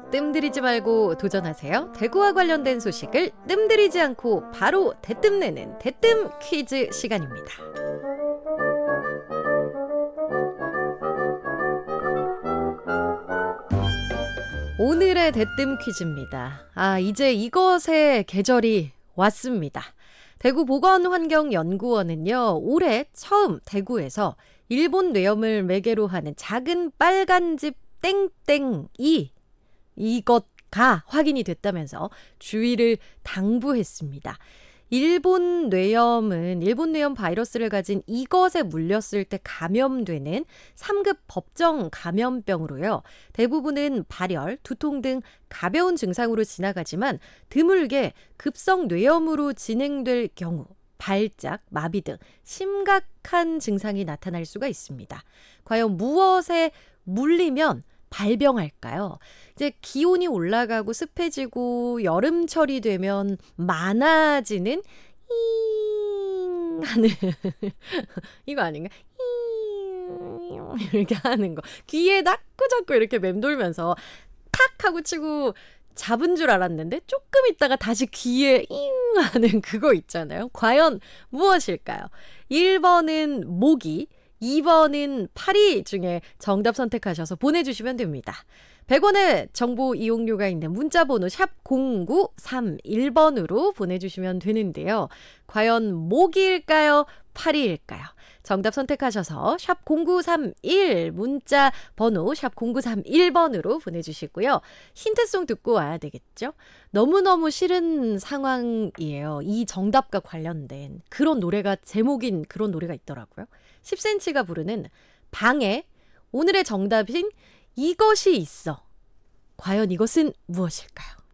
뜸들이지 말고 도전하세요. 대구와 관련된 소식을 뜸들이지 않고 바로 대뜸내는 대뜸 퀴즈 시간입니다. 오늘의 대뜸 퀴즈입니다. 이제 이것의 계절이 왔습니다. 대구보건환경연구원은요, 올해 처음 대구에서 일본 뇌염을 매개로 하는 작은 빨간 집 땡땡이 이것가 확인이 됐다면서 주의를 당부했습니다. 일본 뇌염 바이러스를 가진 이것에 물렸을 때 감염되는 3급 법정 감염병으로요. 대부분은 발열, 두통 등 가벼운 증상으로 지나가지만 드물게 급성 뇌염으로 진행될 경우 발작, 마비 등 심각한 증상이 나타날 수가 있습니다. 과연 무엇에 물리면 발병할까요? 이제 기온이 올라가고 습해지고 여름철이 되면 많아지는 잉 하는 이거 아닌가? 잉 이렇게 하는 거. 귀에 자꾸 이렇게 맴돌면서 탁 하고 치고 잡은 줄 알았는데 조금 있다가 다시 귀에 잉 하는 그거 있잖아요. 과연 무엇일까요? 1번은 모기, 2번은 파리 중에 정답 선택하셔서 보내주시면 됩니다. 100원의 정보 이용료가 있는 문자번호 샵 0931번으로 보내주시면 되는데요. 과연 모기일까요? 파리일까요? 정답 선택하셔서 샵 0931 문자 번호 샵 0931번으로 보내주시고요. 힌트송 듣고 와야 되겠죠? 너무너무 싫은 상황이에요. 이 정답과 관련된 그런 노래가 제목인 그런 노래가 있더라고요. 10cm가 부르는 방에 오늘의 정답인 이것이 있어. 과연 이것은 무엇일까요?